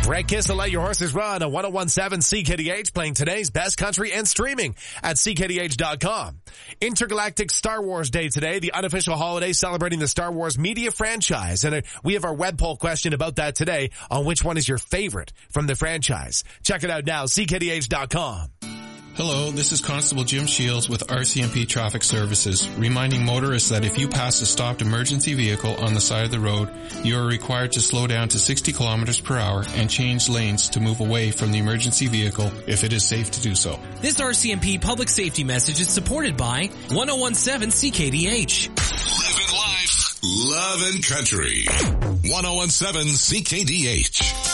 Greg Kissel, Let Your Horses Run on 1017 CKDH, playing today's best country and streaming at CKDH.com. Intergalactic Star Wars Day today, the unofficial holiday celebrating the Star Wars media franchise. And we have our web poll question about that today on which one is your favorite from the franchise. Check it out now, CKDH.com. Hello, this is Constable Jim Shields with RCMP Traffic Services, reminding motorists that if you pass a stopped emergency vehicle on the side of the road, you are required to slow down to 60 kilometers per hour and change lanes to move away from the emergency vehicle if it is safe to do so. This RCMP public safety message is supported by 1017 CKDH. Living life, loving country. 1017 CKDH.